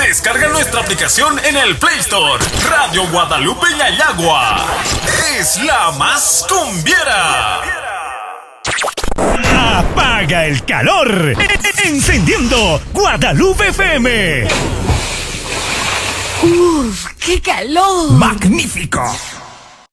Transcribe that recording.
Descarga nuestra aplicación en el Play Store. Radio Guadalupe Yayagua es la más cumbiera. Apaga el calor, encendiendo Guadalupe FM. ¡Uf, qué calor! ¡Magnífico!